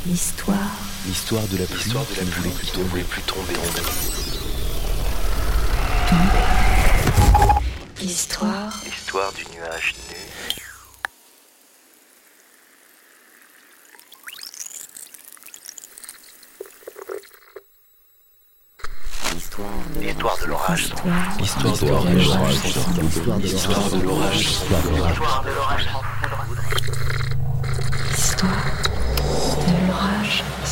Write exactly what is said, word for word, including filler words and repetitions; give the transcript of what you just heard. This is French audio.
L'histoire. L'histoire de la pluie L'histoire de la qui ne pluie voulait plus qui ne tomber. voulait plus tomber en nous. L'histoire. L'histoire du nuage nu. L'histoire de l'orage. L'histoire de l'orage. L'histoire de L'histoire de l'orage. L'histoire de l'orage. L'histoire de l'orage.